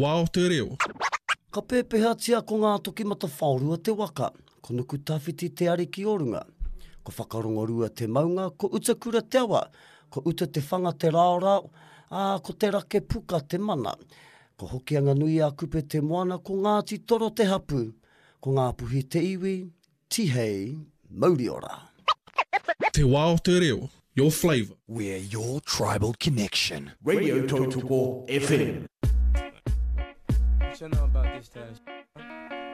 wā o te reo. Ka pēpeha tia ko ngā toki mata whaurua te waka. Ko nuku tawhiti te ariki orunga. Ko whakarongorua te maunga. Ko utakura te awa. Ko uta te whanga te rāra. Ko te rake puka te mana. Ko hokianga nui a kupe te moana. Ko Ngāti Toro te hapu. Ko ngā puhi te iwi. Tihei Mauriora. Te wā o te reo. Your flavour. We're your tribal connection. Radio Totoko FM. What you know about this time?